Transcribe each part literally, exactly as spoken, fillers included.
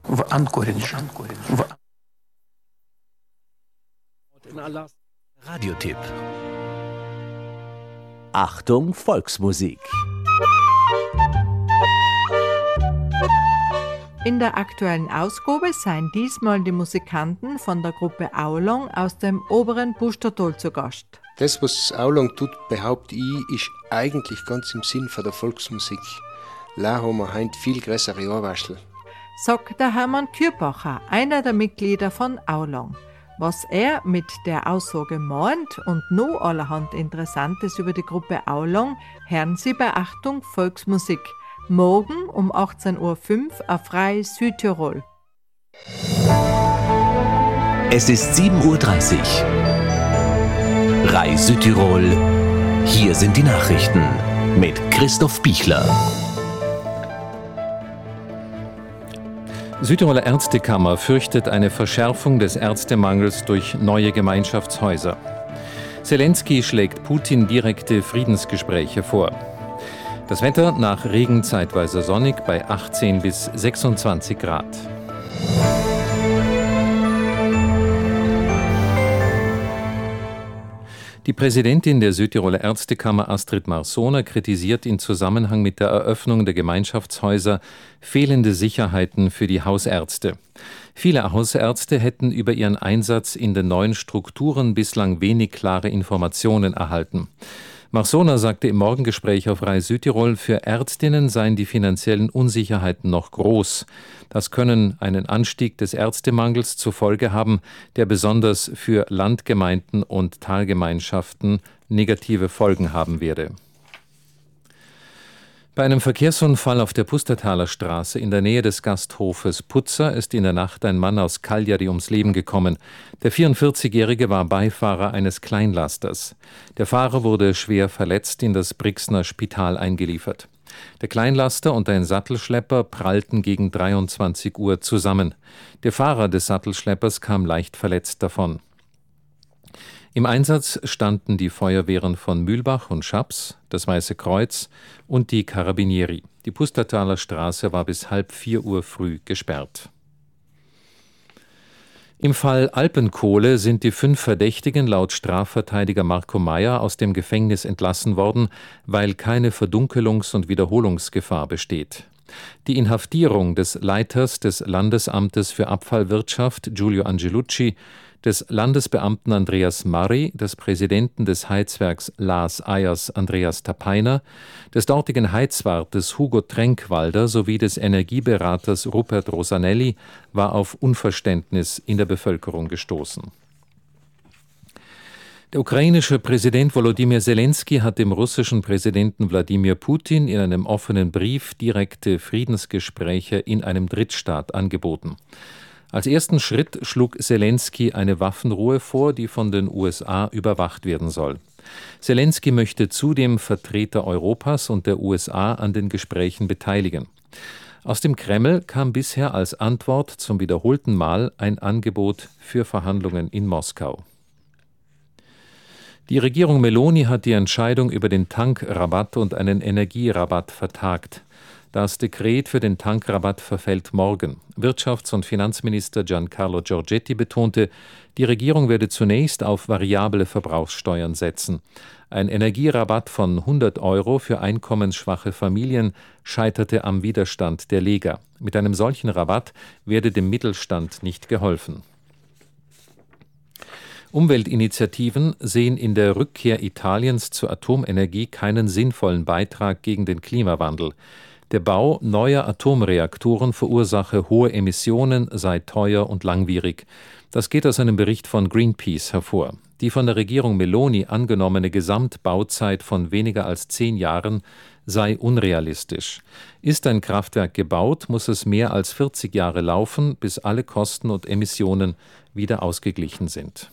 в Anchorage. В Radiotipp. Achtung, Volksmusik. In der aktuellen Ausgabe seien diesmal die Musikanten von der Gruppe Aulong aus dem oberen Pustertal zu Gast. Das, was Aulong tut, behaupte ich, ist eigentlich ganz im Sinn von der Volksmusik. La haben wir heute viel größere Ohrwaschel. Sagt der Hermann Kürbacher, einer der Mitglieder von Aulong. Was er mit der Aussage meint und noch allerhand Interessantes über die Gruppe Aulong, hören Sie bei Achtung Volksmusik. Morgen um achtzehn Uhr fünf auf Rai Südtirol. Es ist sieben Uhr dreißig. Rai Südtirol. Hier sind die Nachrichten mit Christoph Bichler. Südtiroler Ärztekammer fürchtet eine Verschärfung des Ärztemangels durch neue Gemeinschaftshäuser. Zelensky schlägt Putin direkte Friedensgespräche vor. Das Wetter nach Regen zeitweise sonnig bei achtzehn bis sechsundzwanzig Grad. Die Präsidentin der Südtiroler Ärztekammer Astrid Marsoner kritisiert in Zusammenhang mit der Eröffnung der Gemeinschaftshäuser fehlende Sicherheiten für die Hausärzte. Viele Hausärzte hätten über ihren Einsatz in den neuen Strukturen bislang wenig klare Informationen erhalten. Marsoner sagte im Morgengespräch auf Rai Südtirol, für Ärztinnen seien die finanziellen Unsicherheiten noch groß. Das können einen Anstieg des Ärztemangels zur Folge haben, der besonders für Landgemeinden und Talgemeinschaften negative Folgen haben werde. Bei einem Verkehrsunfall auf der Pustertaler Straße in der Nähe des Gasthofes Putzer ist in der Nacht ein Mann aus Cagliari ums Leben gekommen. Der vierundvierzigjährige war Beifahrer eines Kleinlasters. Der Fahrer wurde schwer verletzt in das Brixner Spital eingeliefert. Der Kleinlaster und ein Sattelschlepper prallten gegen dreiundzwanzig Uhr zusammen. Der Fahrer des Sattelschleppers kam leicht verletzt davon. Im Einsatz standen die Feuerwehren von Mühlbach und Schaps, das Weiße Kreuz und die Carabinieri. Die Pustertaler Straße war bis halb vier Uhr früh gesperrt. Im Fall Alpenkohle sind die fünf Verdächtigen laut Strafverteidiger Marco Meyer aus dem Gefängnis entlassen worden, weil keine Verdunkelungs- und Wiederholungsgefahr besteht. Die Inhaftierung des Leiters des Landesamtes für Abfallwirtschaft Giulio Angelucci, des Landesbeamten Andreas Marri, des Präsidenten des Heizwerks Lars Ayers Andreas Tapeiner, des dortigen Heizwartes Hugo Tränkwalder sowie des Energieberaters Rupert Rosanelli war auf Unverständnis in der Bevölkerung gestoßen. Der ukrainische Präsident Volodymyr Zelensky hat dem russischen Präsidenten Wladimir Putin in einem offenen Brief direkte Friedensgespräche in einem Drittstaat angeboten. Als ersten Schritt schlug Zelensky eine Waffenruhe vor, die von den U S A überwacht werden soll. Zelensky möchte zudem Vertreter Europas und der U S A an den Gesprächen beteiligen. Aus dem Kreml kam bisher als Antwort zum wiederholten Mal ein Angebot für Verhandlungen in Moskau. Die Regierung Meloni hat die Entscheidung über den Tankrabatt und einen Energierabatt vertagt. Das Dekret für den Tankrabatt verfällt morgen. Wirtschafts- und Finanzminister Giancarlo Giorgetti betonte, die Regierung werde zunächst auf variable Verbrauchssteuern setzen. Ein Energierabatt von hundert Euro für einkommensschwache Familien scheiterte am Widerstand der Lega. Mit einem solchen Rabatt werde dem Mittelstand nicht geholfen. Umweltinitiativen sehen in der Rückkehr Italiens zur Atomenergie keinen sinnvollen Beitrag gegen den Klimawandel. Der Bau neuer Atomreaktoren verursache hohe Emissionen, sei teuer und langwierig. Das geht aus einem Bericht von Greenpeace hervor. Die von der Regierung Meloni angenommene Gesamtbauzeit von weniger als zehn Jahren sei unrealistisch. Ist ein Kraftwerk gebaut, muss es mehr als vierzig Jahre laufen, bis alle Kosten und Emissionen wieder ausgeglichen sind.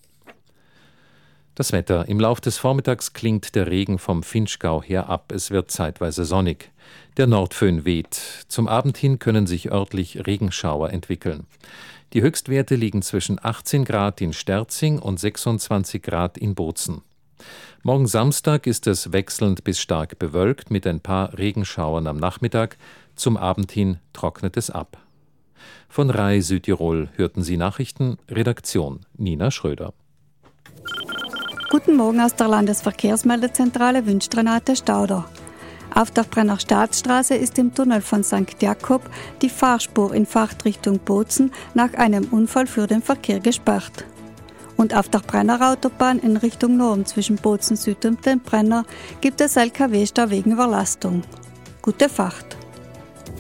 Das Wetter. Im Lauf des Vormittags klingt der Regen vom Vinschgau her ab. Es wird zeitweise sonnig. Der Nordföhn weht. Zum Abend hin können sich örtlich Regenschauer entwickeln. Die Höchstwerte liegen zwischen achtzehn Grad in Sterzing und sechsundzwanzig Grad in Bozen. Morgen Samstag ist es wechselnd bis stark bewölkt mit ein paar Regenschauern am Nachmittag. Zum Abend hin trocknet es ab. Von R A I Südtirol hörten Sie Nachrichten, Redaktion Nina Schröder. Guten Morgen aus der Landesverkehrsmeldezentrale wünscht Renate Stauder. Auf der Brenner Staatsstraße ist im Tunnel von Sankt Jakob die Fahrspur in Fahrtrichtung Bozen nach einem Unfall für den Verkehr gesperrt. Und auf der Brenner Autobahn in Richtung Norden zwischen Bozen Süd und dem Brenner gibt es L K W-Stau wegen Überlastung. Gute Fahrt!